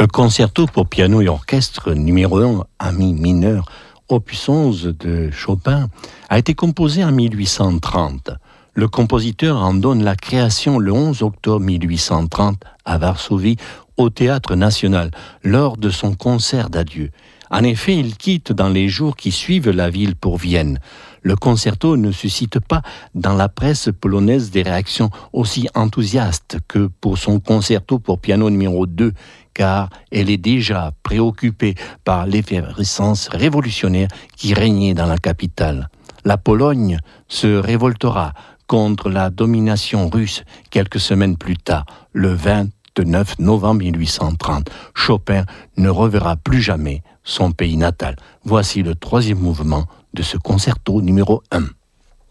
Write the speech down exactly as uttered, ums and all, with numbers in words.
Le concerto pour piano et orchestre numéro un à mi mineur, opus onze de Chopin, a été composé en mille huit cent trente. Le compositeur en donne la création le onze octobre mille huit cent trente à Varsovie, au Théâtre National, lors de son concert d'adieu. En effet, il quitte dans les jours qui suivent la ville pour Vienne. Le concerto ne suscite pas dans la presse polonaise des réactions aussi enthousiastes que pour son concerto pour piano numéro deux, car elle est déjà préoccupée par l'effervescence révolutionnaire qui régnait dans la capitale. La Pologne se révoltera contre la domination russe quelques semaines plus tard, le vingt-neuf novembre mille huit cent trente. Chopin ne reverra plus jamais son pays natal. Voici le troisième mouvement de ce concerto numéro un.